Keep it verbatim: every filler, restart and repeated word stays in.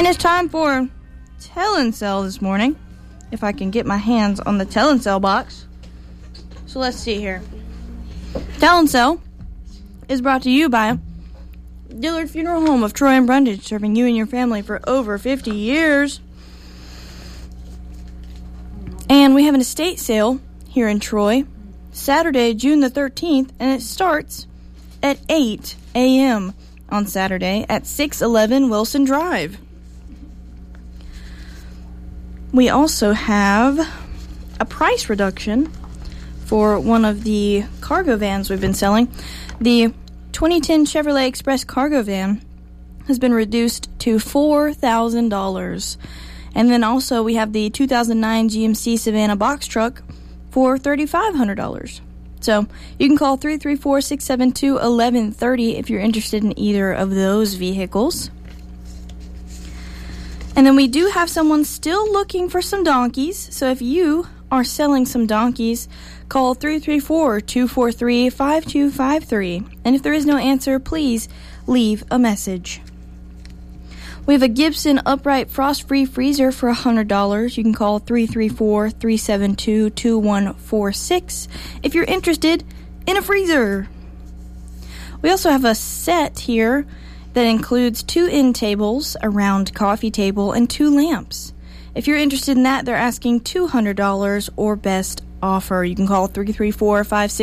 And it's time for Tell and Sell this morning. If I can get my hands on the Tell and Sell box. So let's see here. Tell and Sell is brought to you by Dillard Funeral Home of Troy and Brundage, serving you and your family for over fifty years. And we have an estate sale here in Troy, Saturday, June the thirteenth, and it starts at eight a.m. on Saturday at six eleven Wilson Drive. We also have a price reduction for one of the cargo vans we've been selling. The twenty ten Chevrolet Express cargo van has been reduced to four thousand dollars. And then also we have the two thousand nine G M C Savannah box truck for three thousand five hundred dollars. So you can call three three four, six seven two, one one three zero if you're interested in either of those vehicles. And then we do have someone still looking for some donkeys. So if you are selling some donkeys, call three three four, two four three, five two five three. And if there is no answer, please leave a message. We have a Gibson upright frost-free freezer for one hundred dollars. You can call three three four, three seven two, two one four six if you're interested in a freezer. We also have a set here that includes two end tables, a round coffee table, and two lamps. If you're interested in that, they're asking two hundred dollars or best offer. You can call three three four, five six